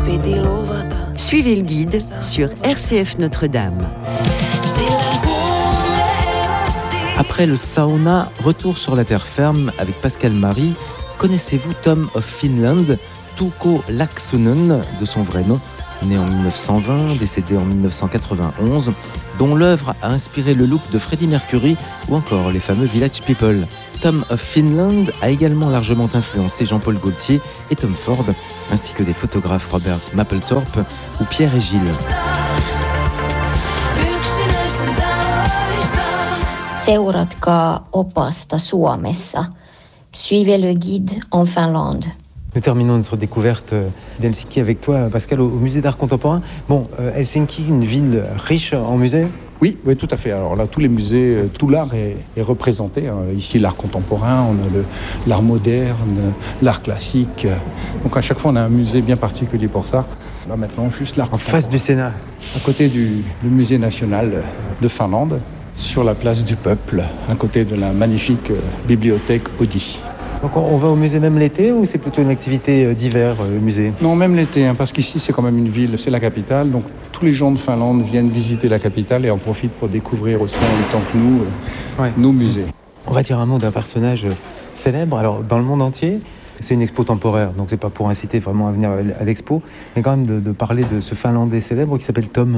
Suivez le guide sur RCF Notre-Dame. Après le sauna, retour sur la terre ferme avec Pascal Marie. Connaissez-vous Tom of Finland, Touko Laaksonen de son vrai nom, né en 1920, décédé en 1991, dont l'œuvre a inspiré le look de Freddie Mercury ou encore les fameux Village People. Tom of Finland a également largement influencé Jean-Paul Gaultier et Tom Ford, ainsi que des photographes Robert Mapplethorpe ou Pierre et Gilles. Seuratkaa opasta Suomessa. Suivez le guide en Finlande. Nous terminons notre découverte d'Helsinki avec toi, Pascal, au musée d'art contemporain. Bon, Helsinki, une ville riche en musées ? Oui, tout à fait. Alors là, tous les musées, tout l'art est représenté. Ici, l'art contemporain, on a l'art moderne, l'art classique. Donc à chaque fois, on a un musée bien particulier pour ça. Là maintenant, juste l'art contemporain. En face du Sénat. À côté du musée national de Finlande, sur la place du peuple, à côté de la magnifique bibliothèque Audi. Donc on va au musée même l'été ou c'est plutôt une activité d'hiver, le musée ? Non, même l'été, parce qu'ici c'est quand même une ville, c'est la capitale, donc tous les gens de Finlande viennent visiter la capitale et en profitent pour découvrir aussi en même temps que nous, nos musées. On va dire un mot d'un personnage célèbre, alors dans le monde entier, c'est une expo temporaire, donc c'est pas pour inciter vraiment à venir à l'expo, mais quand même de parler de ce Finlandais célèbre qui s'appelle Tom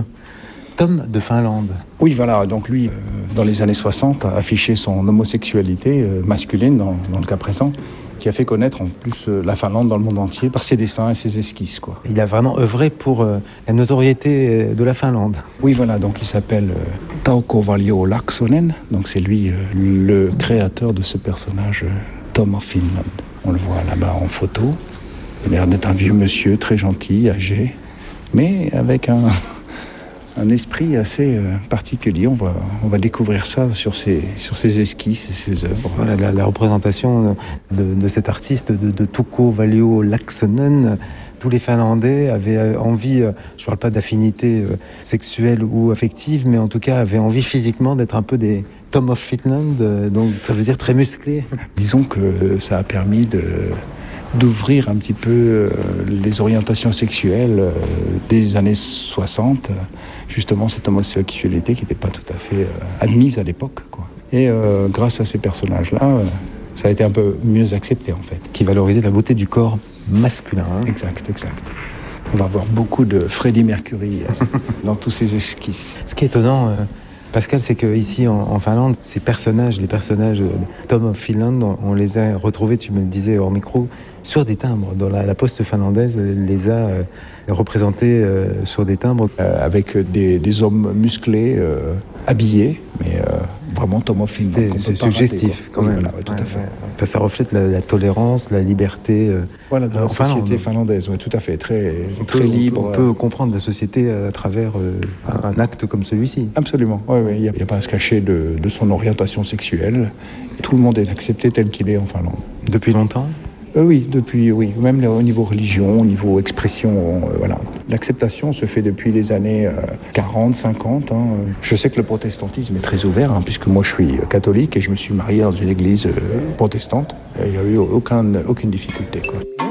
de Finlande. Oui, voilà, donc lui, dans les années 60, a affiché son homosexualité masculine, dans le cas présent, qui a fait connaître en plus la Finlande dans le monde entier par ses dessins et ses esquisses, quoi. Il a vraiment œuvré pour la notoriété de la Finlande. Oui, voilà, donc il s'appelle Touko Laaksonen, donc c'est lui le créateur de ce personnage, Tom of Finland. On le voit là-bas en photo. Il a l'air d'être un vieux monsieur, très gentil, âgé, mais avec un esprit assez particulier. On va découvrir ça sur ses esquisses et ses œuvres. Voilà, la représentation de cet artiste, de Touko Laaksonen. Tous les Finlandais avaient envie, je ne parle pas d'affinité sexuelle ou affective, mais en tout cas avaient envie physiquement d'être un peu des Tom of Finland, donc ça veut dire très musclés. Disons que ça a permis d'ouvrir un petit peu les orientations sexuelles des années 60, justement cette homosexualité qui n'était pas tout à fait admise à l'époque, quoi. Et grâce à ces personnages-là, ça a été un peu mieux accepté en fait. Qui valorisait la beauté du corps masculin. Exact. On va voir beaucoup de Freddie Mercury dans tous ces esquisses. Ce qui est étonnant, Pascal, c'est qu'ici en Finlande, les personnages de Tom of Finland, on les a retrouvés, tu me le disais hors micro, sur des timbres. Dans la poste finlandaise les a représentés sur des timbres. Avec des hommes musclés, habillés, mais vraiment Tom of Finland. C'est suggestif quand même. Voilà, tout à fait. Enfin, ça reflète la tolérance, la liberté. Voilà, de la société finlandaise, tout à fait, très libre. On peut comprendre la société à travers un acte comme celui-ci. Absolument, oui. Il n'y a pas à se cacher de son orientation sexuelle. Tout le monde est accepté tel qu'il est en Finlande. Depuis longtemps ? Oui, même au niveau religion, au niveau expression, voilà. L'acceptation se fait depuis les années 40, 50. Je sais que le protestantisme est très ouvert, puisque moi je suis catholique et je me suis marié dans une église protestante. Il n'y a eu aucune difficulté, quoi.